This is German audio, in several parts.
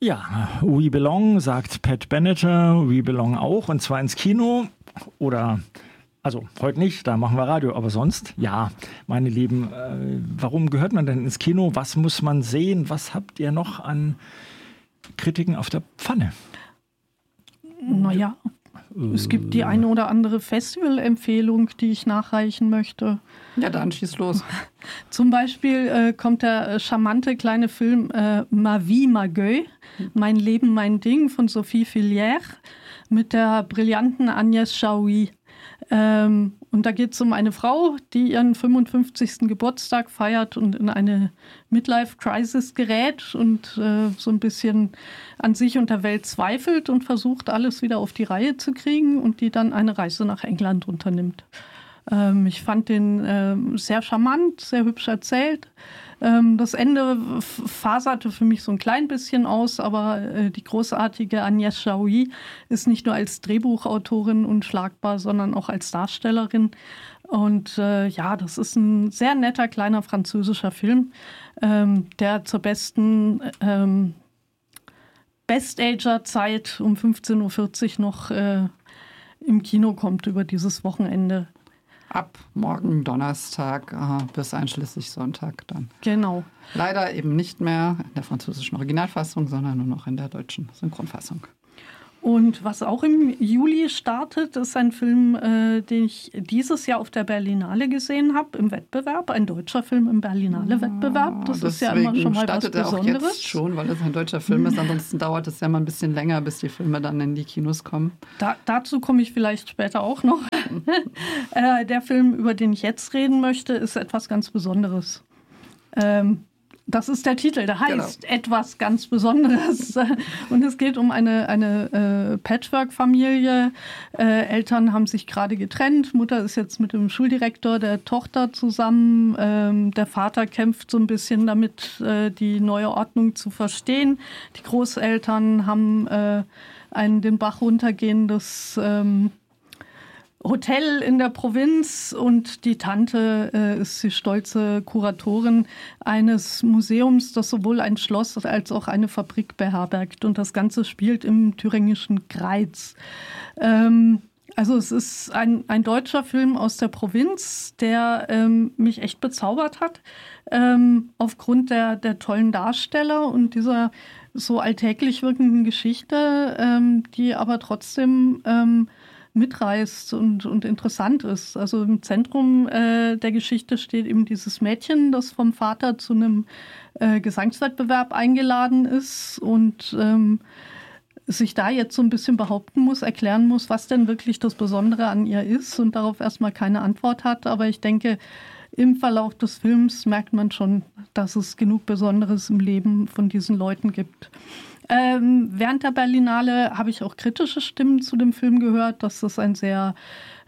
Ja, We Belong, sagt Pat Benatar, We Belong auch, und zwar ins Kino oder, also heute nicht, da machen wir Radio, aber sonst, ja, meine Lieben, warum gehört man denn ins Kino? Was muss man sehen? Was habt ihr noch an Kritiken auf der Pfanne? Naja, es gibt die eine oder andere Festival-Empfehlung, die ich nachreichen möchte. Ja, dann schieß los. Zum Beispiel kommt der charmante kleine Film Ma Vie, Ma Gueule, Mein Leben, mein Ding von Sophie Fillière mit der brillanten Agnès Jaoui. Und da geht es um eine Frau, die ihren 55. Geburtstag feiert und in eine Midlife-Crisis gerät und so ein bisschen an sich und der Welt zweifelt und versucht, alles wieder auf die Reihe zu kriegen und die dann eine Reise nach England unternimmt. Ich fand den sehr charmant, sehr hübsch erzählt. Das Ende faserte für mich so ein klein bisschen aus, aber die großartige Agnès Jaoui ist nicht nur als Drehbuchautorin unschlagbar, sondern auch als Darstellerin. Und ja, das ist ein sehr netter, kleiner französischer Film, der zur besten Best-Ager-Zeit um 15.40 Uhr noch im Kino kommt über dieses Wochenende. Ab morgen Donnerstag bis einschließlich Sonntag dann. Genau. Leider eben nicht mehr in der französischen Originalfassung, sondern nur noch in der deutschen Synchronfassung. Und was auch im Juli startet, ist ein Film, den ich dieses Jahr auf der Berlinale gesehen habe, im Wettbewerb. Ein deutscher Film im Berlinale-Wettbewerb. Das ist ja immer schon mal was Besonderes. Deswegen startet er auch jetzt schon, weil es ein deutscher Film ist. Ansonsten dauert es ja mal ein bisschen länger, bis die Filme dann in die Kinos kommen. Dazu komme ich vielleicht später auch noch. Der Film, über den ich jetzt reden möchte, ist etwas ganz Besonderes. Das ist der Titel, der heißt Etwas ganz Besonderes. Und es geht um eine Patchwork-Familie. Eltern haben sich gerade getrennt. Mutter ist jetzt mit dem Schuldirektor der Tochter zusammen. Der Vater kämpft so ein bisschen damit, die neue Ordnung zu verstehen. Die Großeltern haben ein den Bach runtergehendes Hotel in der Provinz und die Tante ist die stolze Kuratorin eines Museums, das sowohl ein Schloss als auch eine Fabrik beherbergt. Und das Ganze spielt im thüringischen Greiz. Also es ist ein deutscher Film aus der Provinz, der mich echt bezaubert hat, aufgrund der tollen Darsteller und dieser so alltäglich wirkenden Geschichte, die aber trotzdem mitreißt und interessant ist. Also im Zentrum der Geschichte steht eben dieses Mädchen, das vom Vater zu einem Gesangswettbewerb eingeladen ist und sich da jetzt so ein bisschen behaupten muss, erklären muss, was denn wirklich das Besondere an ihr ist und darauf erstmal keine Antwort hat. Aber ich denke, im Verlauf des Films merkt man schon, dass es genug Besonderes im Leben von diesen Leuten gibt. Während der Berlinale habe ich auch kritische Stimmen zu dem Film gehört, dass das ein sehr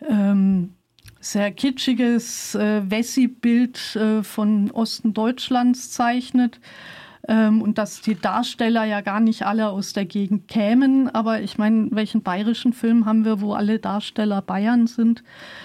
kitschiges Wessi-Bild von Osten Deutschlands zeichnet und dass die Darsteller ja gar nicht alle aus der Gegend kämen. Aber ich meine, welchen bayerischen Film haben wir, wo alle Darsteller Bayern sind?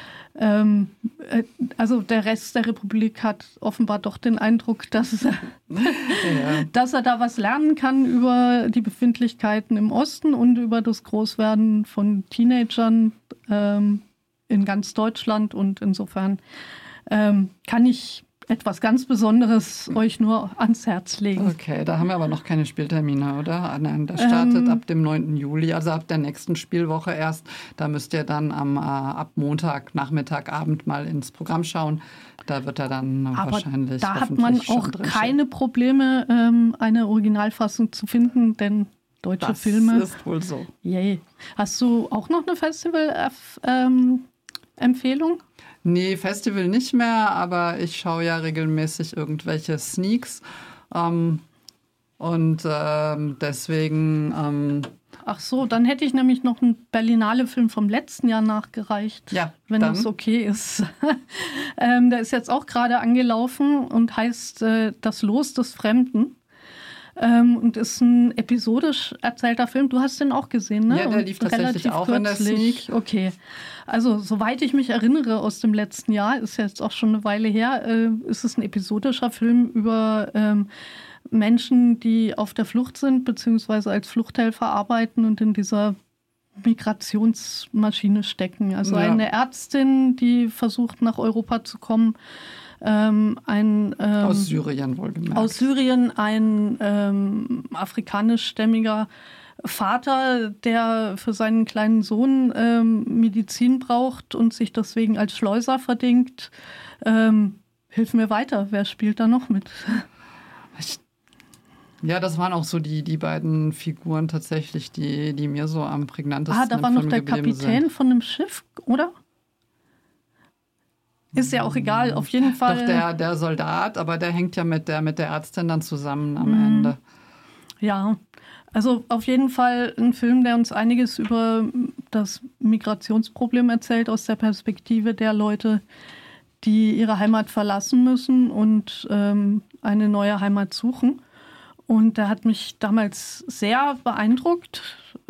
Also der Rest der Republik hat offenbar doch den Eindruck, dass er da was lernen kann über die Befindlichkeiten im Osten und über das Großwerden von Teenagern in ganz Deutschland. Und insofern kann ich etwas ganz Besonderes euch nur ans Herz legen. Okay, da haben wir aber noch keine Spieltermine, oder? Nein, das startet ab dem 9. Juli, also ab der nächsten Spielwoche erst. Da müsst ihr dann ab Montag, Nachmittag, Abend mal ins Programm schauen. Da wird er dann aber wahrscheinlich da hat man auch keine Probleme, eine Originalfassung zu finden, denn deutsche Filme... Das ist wohl so. Yay. Hast du auch noch eine Festival-Empfehlung? Nee, Festival nicht mehr, aber ich schaue ja regelmäßig irgendwelche Sneaks. Deswegen... Ach so, dann hätte ich nämlich noch einen Berlinale-Film vom letzten Jahr nachgereicht, ja, wenn dann. das okay ist. Der ist jetzt auch gerade angelaufen und heißt Das Los des Fremden. Und ist ein episodisch erzählter Film. Du hast den auch gesehen, ne? Ja, der lief tatsächlich auch kürzlich. In der Sneak. Okay. Also, soweit ich mich erinnere aus dem letzten Jahr, ist jetzt auch schon eine Weile her, ist es ein episodischer Film über Menschen, die auf der Flucht sind, beziehungsweise als Fluchthelfer arbeiten und in dieser Migrationsmaschine stecken. Also eine Ärztin, die versucht, nach Europa zu kommen. Aus Syrien wohlgemerkt. Aus Syrien, ein afrikanischstämmiger Vater, der für seinen kleinen Sohn Medizin braucht und sich deswegen als Schleuser verdingt. Hilf mir weiter, wer spielt da noch mit? Ja, das waren auch so die beiden Figuren tatsächlich, die mir so am prägnantesten da war noch der Kapitän von einem Schiff, oder? Ist ja auch egal, auf jeden Fall. Doch, der Soldat, aber der hängt ja mit der Ärztin dann zusammen am Ende. Ja, also auf jeden Fall ein Film, der uns einiges über das Migrationsproblem erzählt, aus der Perspektive der Leute, die ihre Heimat verlassen müssen und eine neue Heimat suchen. Und der hat mich damals sehr beeindruckt.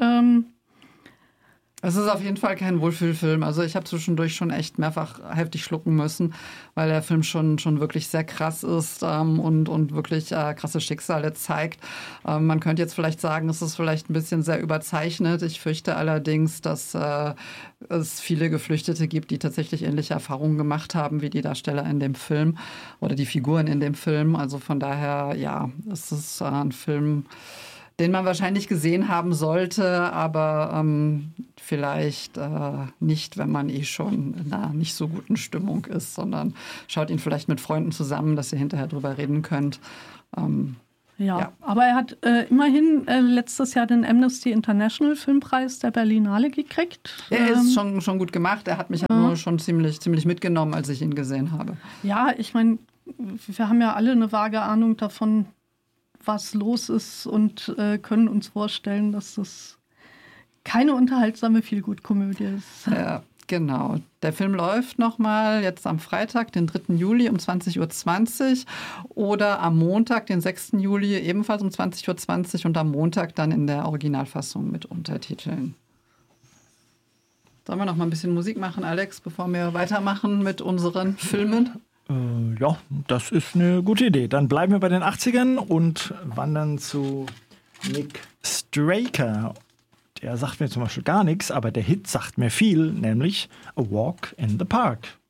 Es ist auf jeden Fall kein Wohlfühlfilm. Also ich habe zwischendurch schon echt mehrfach heftig schlucken müssen, weil der Film schon wirklich sehr krass ist und wirklich krasse Schicksale zeigt. Man könnte jetzt vielleicht sagen, es ist vielleicht ein bisschen sehr überzeichnet. Ich fürchte allerdings, dass es viele Geflüchtete gibt, die tatsächlich ähnliche Erfahrungen gemacht haben wie die Darsteller in dem Film oder die Figuren in dem Film. Also von daher, ja, es ist ein Film, den man wahrscheinlich gesehen haben sollte, aber vielleicht nicht, wenn man schon in einer nicht so guten Stimmung ist, sondern schaut ihn vielleicht mit Freunden zusammen, dass ihr hinterher drüber reden könnt. Ja, aber er hat immerhin letztes Jahr den Amnesty International Filmpreis der Berlinale gekriegt. Er ist schon gut gemacht. Er hat mich nur schon ziemlich mitgenommen, als ich ihn gesehen habe. Ja, ich meine, wir haben ja alle eine vage Ahnung davon, was los ist und können uns vorstellen, dass das keine unterhaltsame Feelgood-Komödie ist. Ja, genau. Der Film läuft nochmal jetzt am Freitag, den 3. Juli um 20.20 Uhr oder am Montag, den 6. Juli, ebenfalls um 20.20 Uhr und am Montag dann in der Originalfassung mit Untertiteln. Sollen wir noch mal ein bisschen Musik machen, Alex, bevor wir weitermachen mit unseren Filmen? Ja, das ist eine gute Idee. Dann bleiben wir bei den 80ern und wandern zu Nick Straker. Der sagt mir zum Beispiel gar nichts, aber der Hit sagt mir viel, nämlich A Walk in the Park.